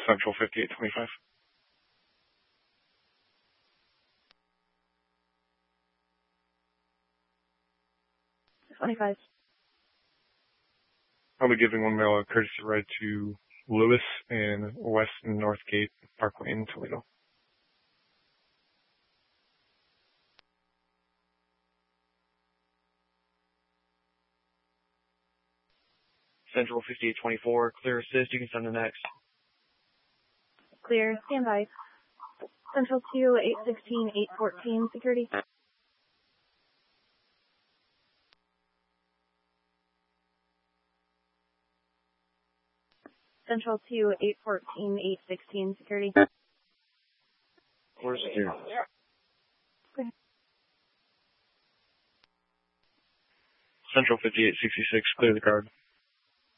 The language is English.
Central 5825. I'll be giving one male a courtesy ride to Lewis and West and Northgate Parkway in Toledo. Central 5824, clear assist. You can send the next. Clear, stand by. Central 2, 816, 814, security. Central 2, 814, 816, security. Where's secure? Clear. Central 5866, clear the card.